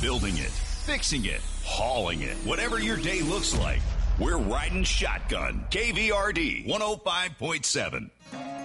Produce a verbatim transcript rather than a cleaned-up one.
Building it, fixing it, hauling it. Whatever your day looks like, we're riding shotgun. K V R D one oh five point seven.